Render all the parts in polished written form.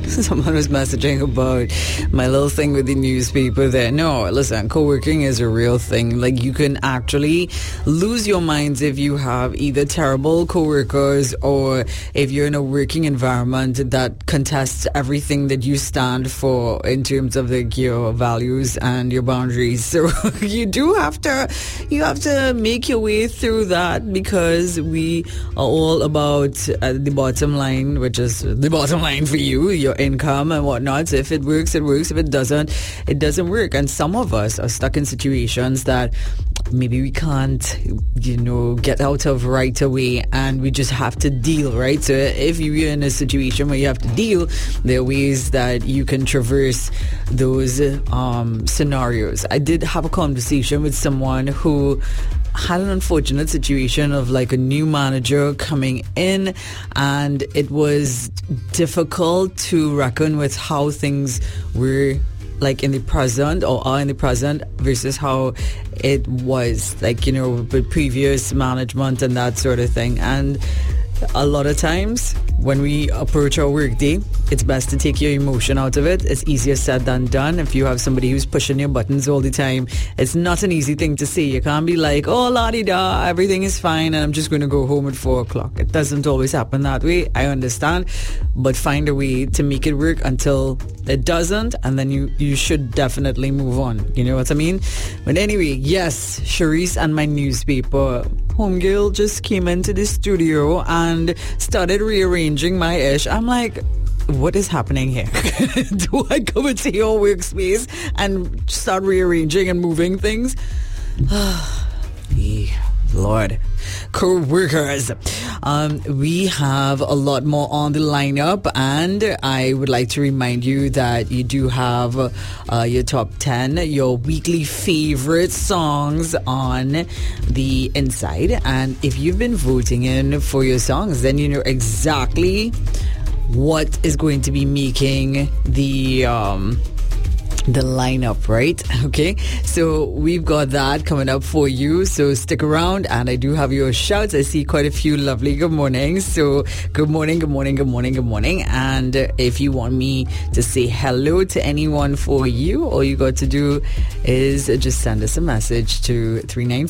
Someone was messaging about my little thing with the newspaper there. No, listen, co-working is a real thing. Like, you can actually lose your minds if you have either terrible co-workers or if you're in a working environment that contests everything that you stand for in terms of your values and your boundaries. So you have to make your way through that, because we are all about the bottom line, which is the bottom line for you, your income and whatnot. So if it works, it works. If it doesn't work. And some of us are stuck in situations that maybe we can't, get out of right away, and we just have to deal, right? So if you're in a situation where you have to deal, there are ways that you can traverse those scenarios. I did have a conversation with someone who had an unfortunate situation of like a new manager coming in, and it was difficult to reckon with how things were like in the present or are in the present versus how it was like, with previous management and that sort of thing. And a lot of times when we approach our workday, it's best to take your emotion out of it. It's easier said than done. If you have somebody who's pushing your buttons all the time, it's not an easy thing to say. You can't be like, oh, la-di-da, everything is fine and I'm just going to go home at 4 o'clock. It doesn't always happen that way. I understand. But find a way to make it work until it doesn't, and then you should definitely move on. You know what I mean? But anyway, yes, Sharice and my newspaper homegirl just came into the studio and started rearranging my ish. I'm like, what is happening here? Do I come into your workspace and start rearranging and moving things? Lord. Co-workers. We have a lot more on the lineup, and I would like to remind you that you do have your top 10, your weekly favorite songs on the inside. And if you've been voting in for your songs, then you know exactly what is going to be making the lineup, right? Okay, so we've got that coming up for you, so stick around. And I do have your shouts. I see quite a few lovely good mornings. So good morning. And if you want me to say hello to anyone for you, all you got to do is just send us a message to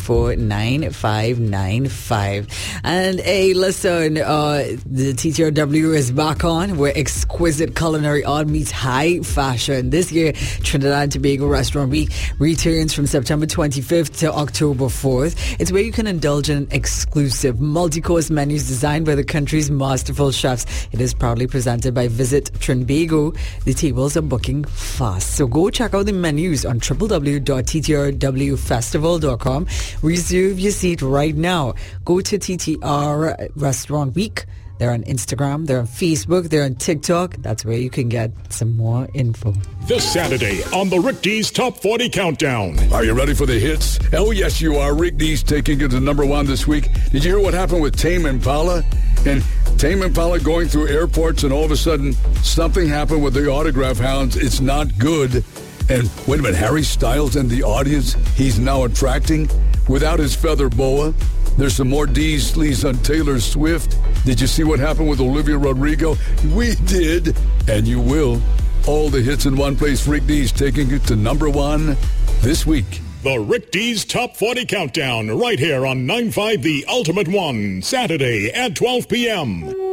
394-9595. And hey, listen, the TTRW is back on, where exquisite culinary art meets high fashion. This year, Trinidad and Tobago Restaurant Week returns from September 25th to October 4th. It's where you can indulge in exclusive multi-course menus designed by the country's masterful chefs. It is proudly presented by Visit Trinbago. The tables are booking fast. So go check out the menus on www.ttrwfestival.com. Reserve your seat right now. Go to TTR Restaurant Week. They're on Instagram, they're on Facebook, they're on TikTok. That's where you can get some more info. This Saturday on the Rick D's Top 40 Countdown. Are you ready for the hits? Oh, yes, you are. Rick D's taking it to number 1 this week. Did you hear what happened with Tame Impala? And Tame Impala going through airports, and all of a sudden, something happened with the autograph hounds. It's not good. And wait a minute, Harry Styles and the audience he's now attracting without his feather boa. There's some more D's sleaze on Taylor Swift. Did you see what happened with Olivia Rodrigo? We did, and you will. All the hits in one place. Rick D's taking it to number 1 this week. The Rick D's Top 40 Countdown, right here on 9.5 The Ultimate One, Saturday at 12 p.m.